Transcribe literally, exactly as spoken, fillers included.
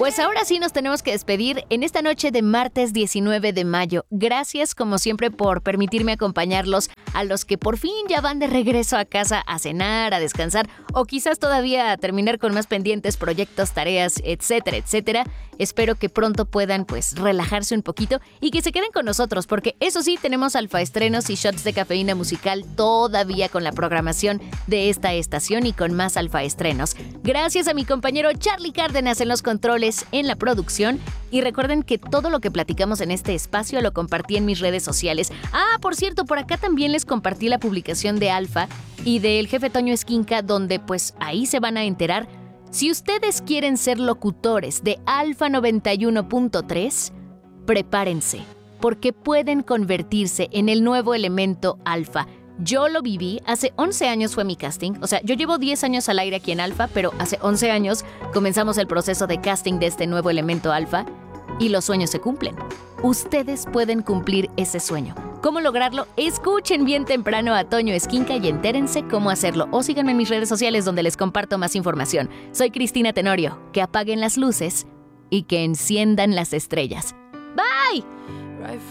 Pues ahora sí nos tenemos que despedir en esta noche de martes diecinueve de mayo. Gracias como siempre por permitirme acompañarlos, a los que por fin ya van de regreso a casa a cenar, a descansar o quizás todavía a terminar con más pendientes, proyectos, tareas, etcétera, etcétera. Espero que pronto puedan pues relajarse un poquito y que se queden con nosotros, porque eso sí, tenemos alfaestrenos y shots de cafeína musical todavía con la programación de esta estación y con más alfaestrenos. Gracias a mi compañero Charlie Cárdenas en los controles, en la producción. Y recuerden que todo lo que platicamos en este espacio lo compartí en mis redes sociales. Ah, por cierto, por acá también les compartí la publicación de Alfa y del jefe Toño Esquinca, donde pues ahí se van a enterar. Si ustedes quieren ser locutores de Alfa noventa y uno punto tres, prepárense, porque pueden convertirse en el nuevo elemento Alfa. Yo lo viví, hace once años fue mi casting, o sea, yo llevo diez años al aire aquí en Alfa, pero hace once años comenzamos el proceso de casting de este nuevo elemento Alfa y los sueños se cumplen. Ustedes pueden cumplir ese sueño. ¿Cómo lograrlo? Escuchen bien temprano a Toño Esquinca y entérense cómo hacerlo. O síganme en mis redes sociales donde les comparto más información. Soy Cristina Tenorio. Que apaguen las luces y que enciendan las estrellas. ¡Bye!